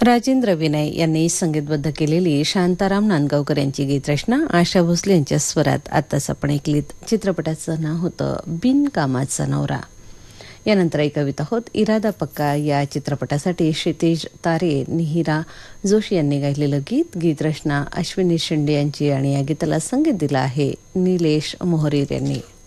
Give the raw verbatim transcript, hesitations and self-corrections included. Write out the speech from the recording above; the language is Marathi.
राजेंद्र विनय यांनी संगीतबद्ध केलेली शांताराम नांदगावकर यांची गीतरचना आशा भोसले यांच्या स्वरात आत्ताच आपण ऐकलीत. चित्रपटाचं नाव होतं बिनकामाचा नवरा. यानंतर ऐकवित आहोत इरादा पक्का या चित्रपटासाठी क्षितिज तारे, निहिरा जोशी यांनी गायलेलं गीत. गीतरचना अश्विनी शिंदे यांची आणि या गीताला संगीत दिलं आहे निलेश मोहरीर यांनी.